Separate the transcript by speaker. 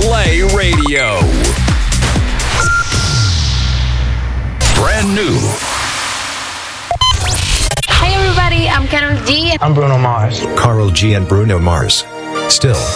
Speaker 1: Play Radio. Brand new.
Speaker 2: Hey everybody, I'm Karol G.
Speaker 3: I'm Bruno Mars.
Speaker 4: Karol G and Bruno Mars. Still